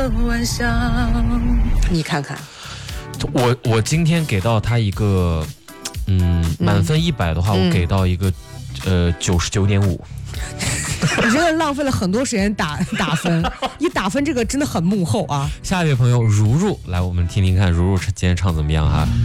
你看看， 我今天给到他一个，满分100的话，我给到一个99.5。 我觉得浪费了很多时间打分，你打分这个真的很幕后啊。 下一位朋友如如，来我们听听看如如今天唱怎么样哈。